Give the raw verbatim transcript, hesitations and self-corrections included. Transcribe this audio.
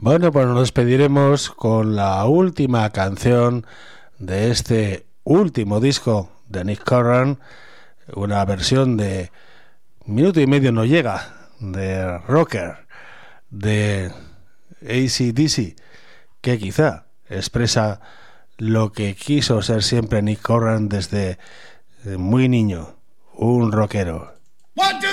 Bueno, pues nos despediremos con la última canción de este último disco de Nick Curran, una versión de minuto y medio no llega de Rocker de A C D C, que quizá expresa lo que quiso ser siempre Nick Curran desde muy niño, un rockero.